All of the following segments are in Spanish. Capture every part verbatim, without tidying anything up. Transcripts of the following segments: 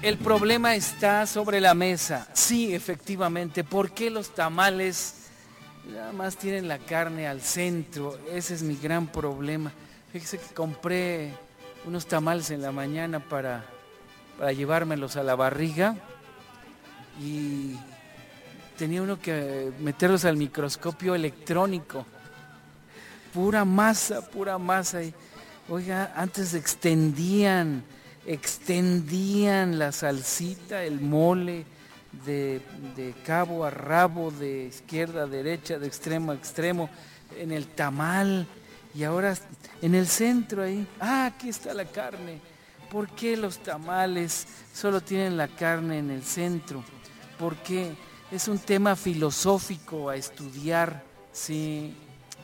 El problema está sobre la mesa. Sí, efectivamente. ¿Por qué los tamales nada más tienen la carne al centro? Ese es mi gran problema. Fíjese que compré unos tamales en la mañana para, para llevármelos a la barriga y tenía uno que meterlos al microscopio electrónico. Pura masa, pura masa. Y, oiga, antes extendían, extendían la salsita, el mole, de, de cabo a rabo, de izquierda a derecha, de extremo a extremo, en el tamal. Y ahora en el centro ahí, ah, aquí está la carne. ¿Por qué los tamales solo tienen la carne en el centro? ¿Por qué? Es un tema filosófico a estudiar, sí.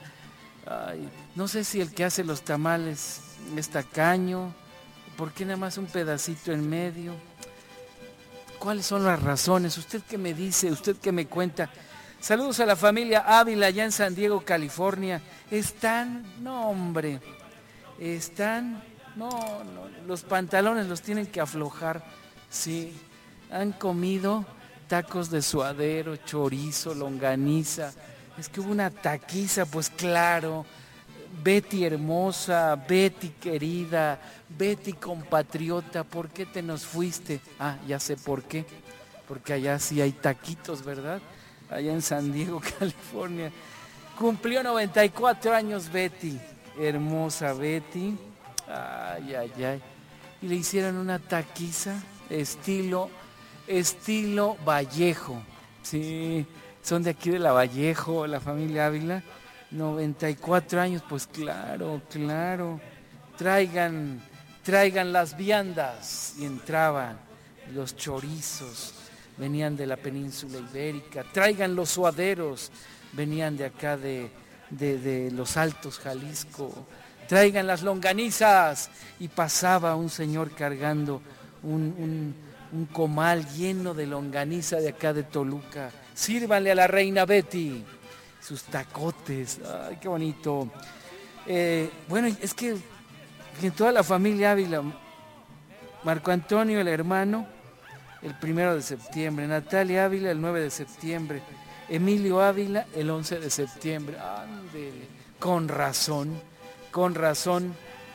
Ay, no sé si el que hace los tamales es tacaño, ¿por qué nada más un pedacito en medio? ¿Cuáles son las razones? ¿Usted qué me dice? ¿Usted qué me cuenta? Saludos a la familia Ávila allá en San Diego, California. Están, no hombre, están, no, no, los pantalones los tienen que aflojar, sí. Han comido tacos de suadero, chorizo, longaniza. Es que hubo una taquiza, pues claro. Betty hermosa, Betty querida, Betty compatriota, ¿por qué te nos fuiste? Ah, ya sé por qué. Porque allá sí hay taquitos, ¿verdad? Allá en San Diego, California. Cumplió noventa y cuatro años Betty, hermosa Betty. Ay, ay, ay. Y le hicieron una taquiza estilo, estilo Vallejo. Sí, son de aquí de la Vallejo, la familia Ávila. noventa y cuatro años, pues claro, claro. Traigan, traigan las viandas. Y entraban los chorizos, venían de la península ibérica. Traigan los suaderos, venían de acá de, de, de los Altos, Jalisco. Traigan las longanizas. Y pasaba un señor cargando un, un, un comal lleno de longaniza de acá de Toluca. Sírvanle a la reina Betty sus tacotes, ay, qué bonito. Eh, bueno, es que en toda la familia Ávila, Marco Antonio, el hermano, el primero de septiembre, Natalia Ávila, el nueve de septiembre, Emilio Ávila, el once de septiembre. Ándele, con razón, con razón.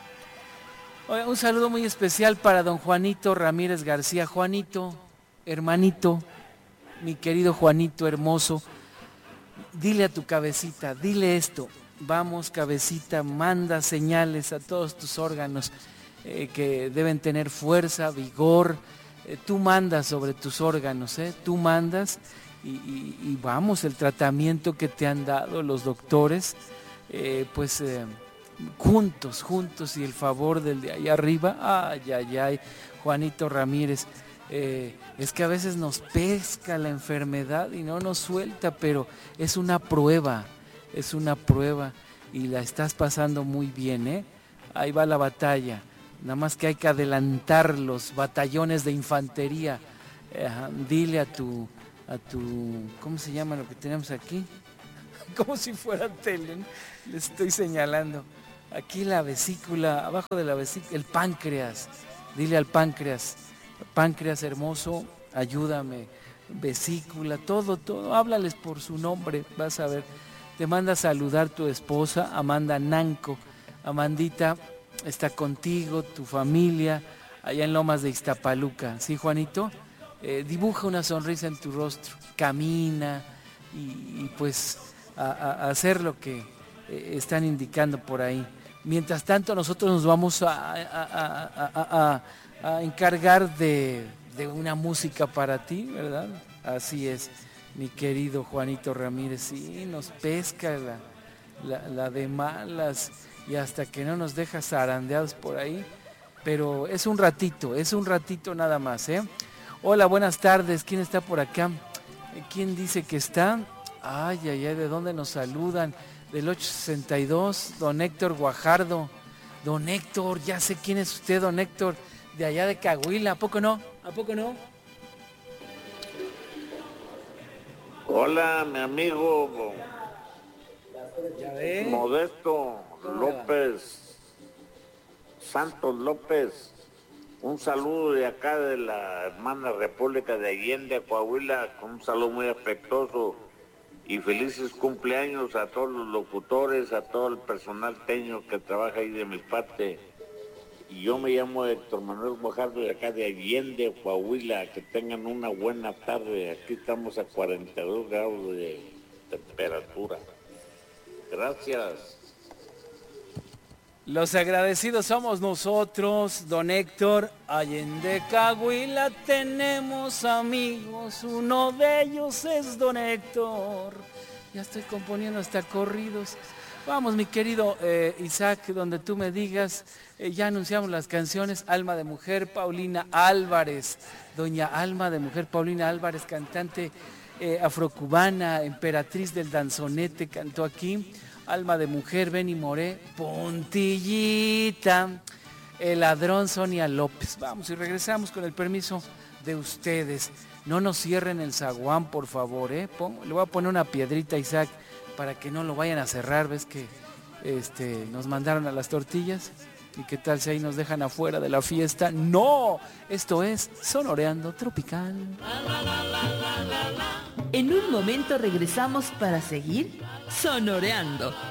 Oye, un saludo muy especial para don Juanito Ramírez García. Juanito, hermanito, mi querido Juanito hermoso, dile a tu cabecita, dile esto. Vamos, cabecita, manda señales a todos tus órganos eh, que deben tener fuerza, vigor. Eh, tú mandas sobre tus órganos, ¿eh? Tú mandas y, y, y vamos, el tratamiento que te han dado los doctores, eh, pues eh, juntos, juntos y el favor del de allá arriba. Ay, ay, ay, Juanito Ramírez. Eh, es que a veces nos pesca la enfermedad y no nos suelta, pero es una prueba, es una prueba y la estás pasando muy bien, ¿eh? Ahí va la batalla, nada más que hay que adelantar los batallones de infantería. Eh, dile a tu, a tu, ¿cómo se llama lo que tenemos aquí? Como si fuera tele, ¿no? Le estoy señalando. Aquí la vesícula, abajo de la vesícula, el páncreas, dile al páncreas. Páncreas hermoso, ayúdame, vesícula, todo, todo, háblales por su nombre, vas a ver. Te manda a saludar tu esposa, Amanda Nanco. Amandita está contigo, tu familia, allá en Lomas de Iztapaluca. ¿Sí, Juanito? Eh, dibuja una sonrisa en tu rostro, camina y, y pues a, a hacer lo que eh, están indicando por ahí. Mientras tanto, nosotros nos vamos a... a, a, a, a a encargar de, de una música para ti, ¿verdad? Así es, mi querido Juanito Ramírez, sí, nos pesca la, la, la de malas y hasta que no nos deja zarandeados por ahí, pero es un ratito, es un ratito nada más, ¿eh? Hola, buenas tardes, ¿quién está por acá? ¿Quién dice que está? Ay, ay, ay, ¿de dónde nos saludan? Del ocho sesenta y dos, don Héctor Guajardo. Don Héctor, ya sé quién es usted, don Héctor, de allá de Cahuila, ¿a poco no? ¿A poco no? Hola, mi amigo ¿Ya ve? Modesto López, Santos López. Un saludo de acá de la hermana República de Allende, Coahuila, con un saludo muy afectuoso y felices cumpleaños a todos los locutores, a todo el personal técnico que trabaja ahí de mi parte. Y yo me llamo Héctor Manuel Guajardo de acá de Allende, Coahuila. Que tengan una buena tarde. Aquí estamos a cuarenta y dos grados de temperatura. Gracias. Los agradecidos somos nosotros, don Héctor. Allende, Coahuila, tenemos amigos. Uno de ellos es don Héctor. Ya estoy componiendo hasta corridos. Vamos, mi querido eh, Isaac, donde tú me digas. Eh, ya anunciamos las canciones. Alma de Mujer, Paulina Álvarez. Doña Alma de Mujer, Paulina Álvarez, cantante eh, afrocubana, emperatriz del danzonete, cantó aquí. Alma de Mujer, Benny Moré, Puntillita, El Ladrón, Sonia López. Vamos y regresamos con el permiso de ustedes. No nos cierren el zaguán, por favor, ¿eh? Pongo, le voy a poner una piedrita a Isaac para que no lo vayan a cerrar. ¿Ves que este, nos mandaron a las tortillas? ¿Y qué tal si ahí nos dejan afuera de la fiesta? ¡No! Esto es Sonoreando Tropical. En un momento regresamos para seguir sonoreando.